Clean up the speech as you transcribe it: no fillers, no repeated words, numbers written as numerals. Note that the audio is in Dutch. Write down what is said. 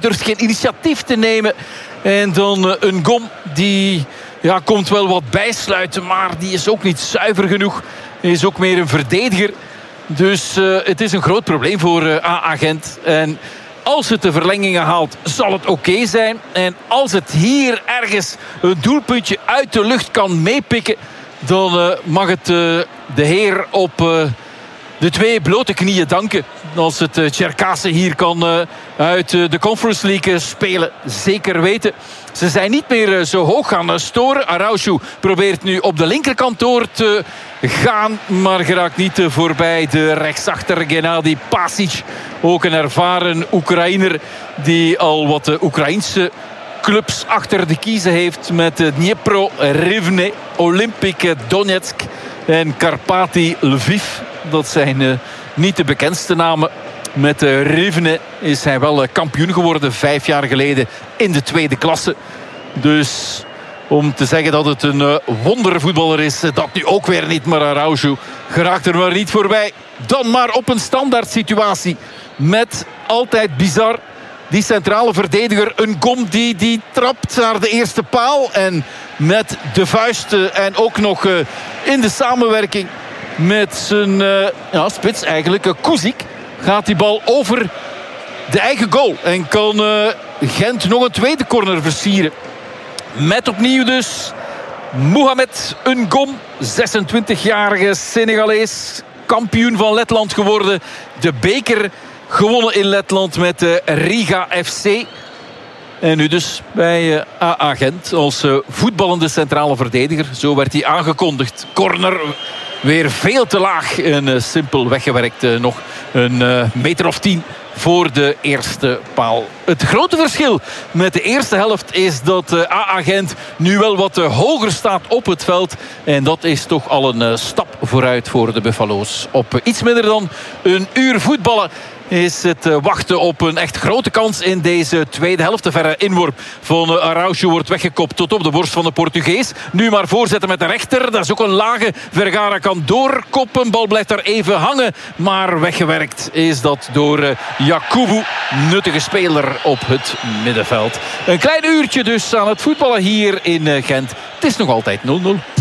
durft geen initiatief te nemen. En dan een Gom die komt wel wat bijsluiten, maar die is ook niet zuiver genoeg. Hij is ook meer een verdediger. Dus het is een groot probleem voor AA Gent. En als het de verlengingen haalt, zal het oké zijn. En als het hier ergens een doelpuntje uit de lucht kan meepikken, dan mag het de heer op de 2 blote knieën danken. Als het Cherkasen hier kan uit de Conference League spelen. Zeker weten. Ze zijn niet meer zo hoog gaan storen. Araujo probeert nu op de linkerkant door te gaan, maar geraakt niet voorbij de rechtsachter Gennady Pasic. Ook een ervaren Oekraïner die al wat Oekraïense clubs achter de kiezen heeft met Dnipro, Rivne, Olympic Donetsk en Karpaty Lviv. Dat zijn niet de bekendste namen. Met Rivne is hij wel kampioen geworden 5 jaar geleden in de 2e klasse. Dus om te zeggen dat het een wondervoetballer is, dat nu ook weer niet. Maar Araujo geraakt er maar niet voorbij. Dan maar op een standaard situatie met altijd bizar die centrale verdediger. Een Gom die trapt naar de eerste paal. En met de vuisten en ook nog in de samenwerking met zijn spits eigenlijk, Kuzik, gaat die bal over de eigen goal. En kan Gent nog een tweede corner versieren. Met opnieuw dus Mohamed Ngom, 26-jarige Senegalees. Kampioen van Letland geworden. De beker gewonnen in Letland met Riga FC. En nu dus bij AA Gent als voetballende centrale verdediger. Zo werd hij aangekondigd. Corner weer veel te laag en simpel weggewerkt. Nog een meter of 10 voor de eerste paal. Het grote verschil met de eerste helft is dat AA Gent nu wel wat hoger staat op het veld. En dat is toch al een stap vooruit voor de Buffalo's. Op iets minder dan een uur voetballen is het wachten op een echt grote kans in deze tweede helft. De verre inworp van Araujo wordt weggekopt tot op de borst van de Portugees. Nu maar voorzetten met de rechter. Dat is ook een lage. Vergara kan doorkoppen. Bal blijft daar even hangen. Maar weggewerkt is dat door Yakubu. Nuttige speler op het middenveld. Een klein uurtje dus aan het voetballen hier in Gent. Het is nog altijd 0-0.